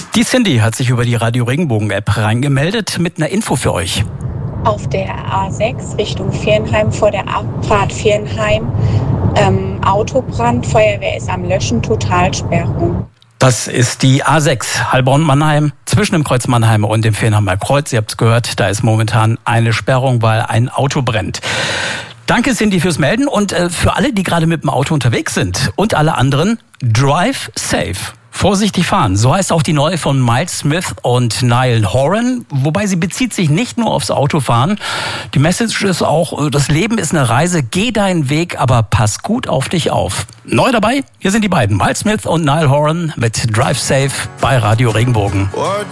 Die Cindy hat sich über die Radio Regenbogen-App reingemeldet mit einer Info für euch. Auf der A6 Richtung Viernheim vor der Abfahrt Viernheim, Autobrand, Feuerwehr ist am Löschen, Totalsperrung. Das ist die A6 Heilbronn-Mannheim zwischen dem Kreuz Mannheim und dem Viernheimer Kreuz. Ihr habt es gehört, da ist momentan eine Sperrung, weil ein Auto brennt. Danke, Cindy, fürs Melden und für alle, die gerade mit dem Auto unterwegs sind und alle anderen, drive safe. Vorsichtig fahren, so heißt auch die neue von Miles Smith und Niall Horan, wobei sie bezieht sich nicht nur aufs Autofahren. Die Message ist auch, das Leben ist eine Reise, geh deinen Weg, aber pass gut auf dich auf. Neu dabei, hier sind die beiden, Miles Smith und Niall Horan mit Drive Safe bei Radio Regenbogen.